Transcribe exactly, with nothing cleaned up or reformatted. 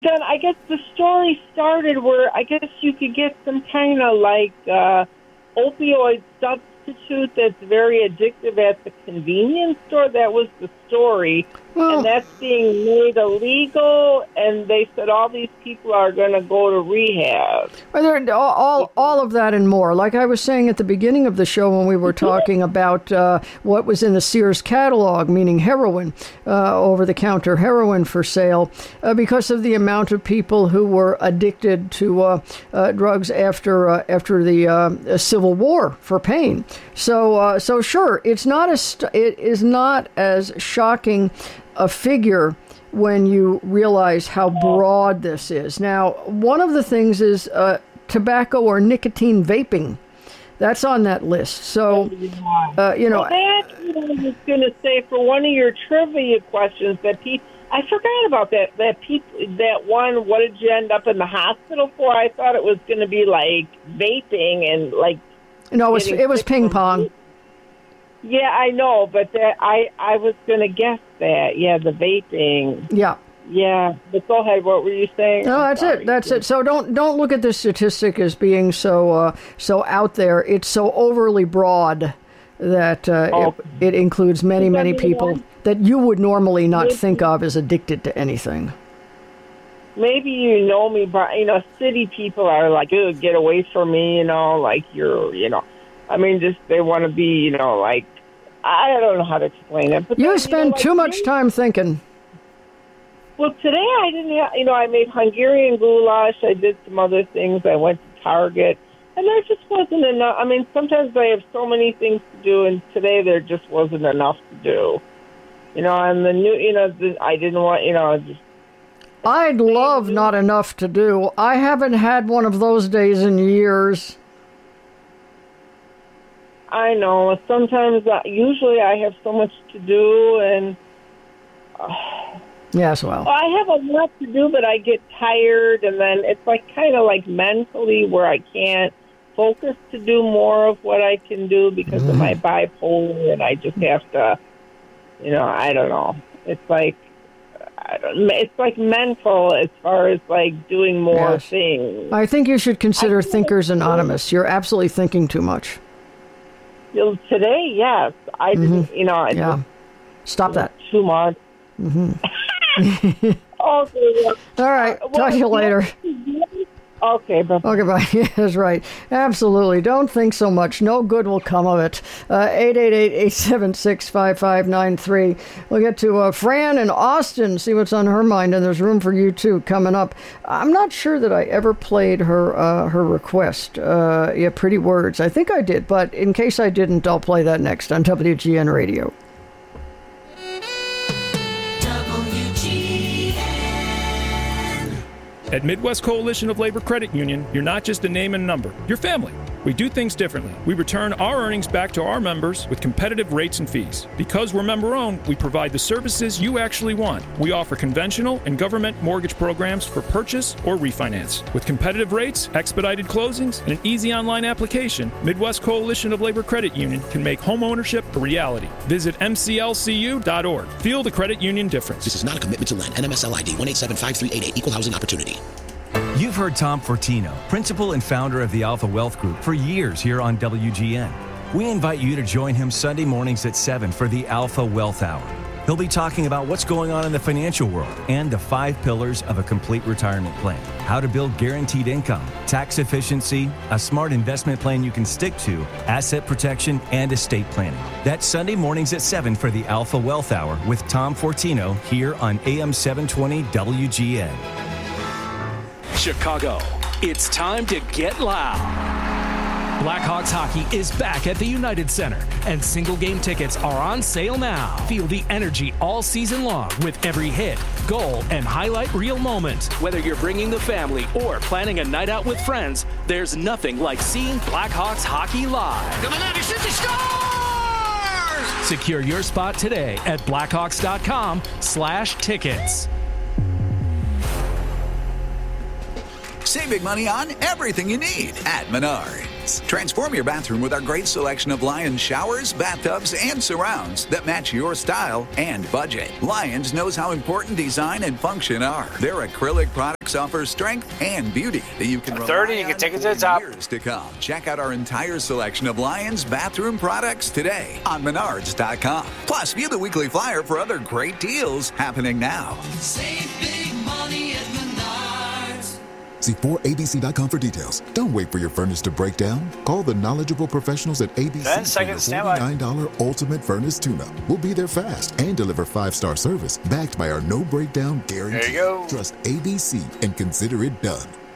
then I guess the story started where I guess you could get some kind of like uh, opioid substitute that's very addictive at the convenience store. That was the story. Well, and that's being made illegal, and they said all these people are going to go to rehab. Are there all, all, all of that and more? Like I was saying at the beginning of the show when we were talking about uh, what was in the Sears catalog, meaning heroin, uh, over-the-counter heroin for sale, uh, because of the amount of people who were addicted to uh, uh, drugs after uh, after the uh, Civil War for pain. So, uh, so sure, it's not as st- it is not as shocking a figure when you realize how broad this is. Now, one of the things is uh, tobacco or nicotine vaping. That's on that list. So, uh, you know. Well, that's what I was going to say for one of your trivia questions that people. I forgot about that. That people, that one. What did you end up in the hospital for? I thought it was going to be like vaping and like. No, it was, it was ping pong. Yeah, I know, but that, I, I was going to guess that. Yeah, the vaping. Yeah. Yeah, but go ahead. What were you saying? No, that's it. That's it. So don't don't look at this statistic as being so uh, so out there. It's so overly broad that uh, oh. it, it includes many, many people that you would normally not think of as addicted to anything. Maybe you know me, but, you know, city people are like, oh, get away from me, you know, like you're, you know. I mean, just they want to be, you know, like, I don't know how to explain it. But you then, spend you know, like, too much time thinking. Well, today I didn't have, you know, I made Hungarian goulash. I did some other things. I went to Target. And there just wasn't enough. I mean, sometimes I have so many things to do, and today there just wasn't enough to do. You know, and the new, you know, the, I didn't want, you know, just. I'd love not enough to do. I haven't had one of those days in years. I know. Sometimes, uh, usually I have so much to do, and... Uh, yes, well. I have a lot to do, but I get tired, and then it's like kind of like mentally where I can't focus to do more of what I can do because mm. of my bipolar, and I just have to, you know, I don't know. It's like, I don't, it's like mental as far as like doing more yes. things. I think you should consider Thinkers Anonymous. You're absolutely thinking too much. Today, yes. I mm-hmm. didn't, you know. I yeah. just, Stop that. Too much. Mm-hmm. Okay. Well, all right. uh, Talk well, to you later. Okay, bye. Okay, bye. Yes, right. Absolutely. Don't think so much. No good will come of it. Uh, eight eight eight, eight seven six, five five nine three. We'll get to uh, Fran in Austin, see what's on her mind, and there's room for you, too, coming up. I'm not sure that I ever played her uh, her request. Uh, yeah, Pretty Words. I think I did, but in case I didn't, I'll play that next on W G N Radio. At Midwest Coalition of Labor Credit Union, you're not just a name and number. You're family. We do things differently. We return our earnings back to our members with competitive rates and fees. Because we're member-owned, we provide the services you actually want. We offer conventional and government mortgage programs for purchase or refinance. With competitive rates, expedited closings, and an easy online application, Midwest Coalition of Labor Credit Union can make home ownership a reality. Visit M C L C U dot org. Feel the credit union difference. This is not a commitment to lend. N M S L I D one eight seven five three eight eight. Equal housing opportunity. You've heard Tom Fortino, principal and founder of the Alpha Wealth Group, for years here on W G N. We invite you to join him Sunday mornings at seven for the Alpha Wealth Hour. He'll be talking about what's going on in the financial world and the five pillars of a complete retirement plan. How to build guaranteed income, tax efficiency, a smart investment plan you can stick to, asset protection, and estate planning. That's Sunday mornings at seven for the Alpha Wealth Hour with Tom Fortino here on A M seven twenty W G N. Chicago, it's time to get loud. Blackhawks hockey is back at the United Center, and single-game tickets are on sale now. Feel the energy all season long with every hit, goal, and highlight reel moment. Whether you're bringing the family or planning a night out with friends, there's nothing like seeing Blackhawks hockey live. Scores! Secure your spot today at blackhawks dot com slash tickets. Save big money on everything you need at Menards. Transform your bathroom with our great selection of Lions showers, bathtubs, and surrounds that match your style and budget. Lions knows how important design and function are. Their acrylic products offer strength and beauty that you can rely thirty, you can on take it to the for top. years to come. Check out our entire selection of Lions bathroom products today on Menards dot com. Plus, view the weekly flyer for other great deals happening now. Save big money at Menards. See four A B C dot com for details. Don't wait for your furnace to break down. Call the knowledgeable professionals at A B C ten for seconds, your forty-nine dollars Ultimate Furnace Tune-Up. We'll be there fast and deliver five-star service backed by our no breakdown guarantee. There you go. Trust A B C and consider it done.